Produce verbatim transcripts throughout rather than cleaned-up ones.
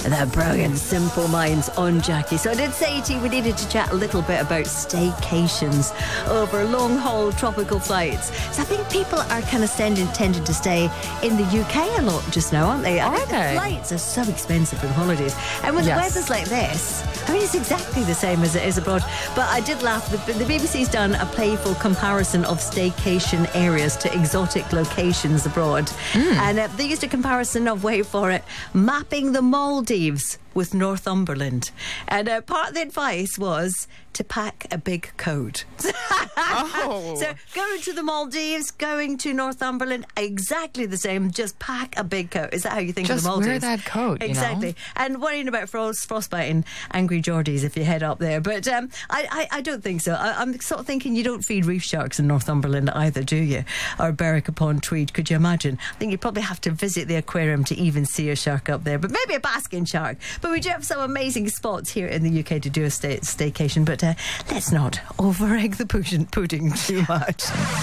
The brilliant Simple Minds on Jackie. So I did say to you we needed to chat a little bit about staycations over long-haul tropical flights. So I think people are kind of tending, tending to stay in the U K a lot just now, aren't they? I Are think they? The flights are so expensive in holidays. And with Yes. weathers like this, I mean, it's exactly the same as it is abroad. But I did laugh. The, the B B C's done a playful comparison of staycation areas to exotic locations abroad. Mm. And uh, they used a comparison of, wait for it, mapping the Maldives with Northumberland. And uh, part of the advice was to pack a big coat. Oh. So going to the Maldives, going to Northumberland, exactly the same. Just pack a big coat. Is that how you think Just of the Maldives? wear that coat, you Exactly. know? And worrying about frost, frostbite and angry Geordies if you head up there. But um, I, I, I don't think so. I, I'm sort of thinking you don't feed reef sharks in Northumberland either, do you? Or Berwick upon Tweed, could you imagine? I think you probably have to visit the aquarium to even see a shark up there. But maybe a basking shark. But we do have some amazing spots here in the U K to do a stay, staycation. But uh, let's not over-egg the pudding, pudding too much.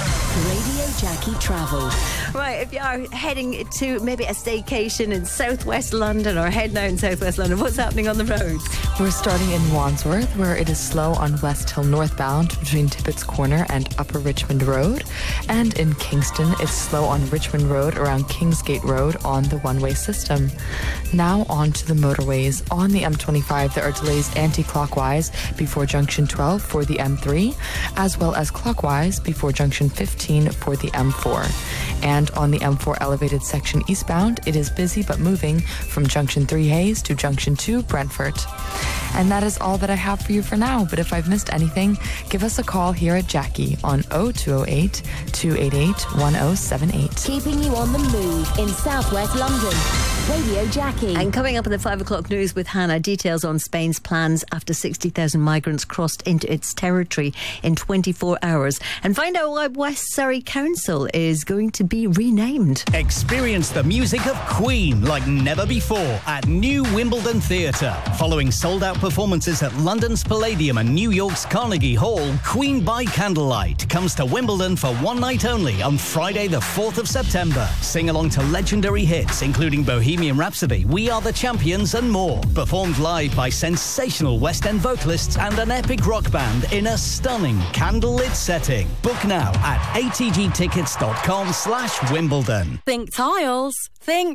Radio Jackie Travel. Right, if you are heading to maybe a staycation in southwest London or heading out in southwest London, what's happening on the roads? We're starting in Wandsworth, where it is slow on West Hill northbound between Tippett's Corner and Upper Richmond Road. And in Kingston, it's slow on Richmond Road around Kingsgate Road on the one-way system. Now on to the motorways. On the M twenty-five, there are delays anti-clockwise before Junction twelve for the M three, as well as clockwise before Junction fifteen for the M four. And on the M four elevated section eastbound, it is busy but moving from Junction three Hayes to Junction two Brentford. And that is all that I have for you for now. But if I've missed anything, give us a call here at Jackie on oh two oh eight, two eight eight, one oh seven eight. Keeping you on the move in southwest London. Radio Jackie. And coming up in the five o'clock news with Hannah, details on Spain's plans after sixty thousand migrants crossed into its territory in twenty-four hours. And find out why West Surrey Council is going to be renamed. Experience the music of Queen like never before at New Wimbledon Theatre. Following sold-out performances at London's Palladium and New York's Carnegie Hall, Queen by Candlelight comes to Wimbledon for one night only on Friday the fourth of September. Sing along to legendary hits including Bohemian Rhapsody, We Are the Champions and more. Performed live by sensational West End vocalists and an epic rock band in a stunning candlelit setting. Book now at a t g tickets dot com slash Wimbledon. Think tiles. Think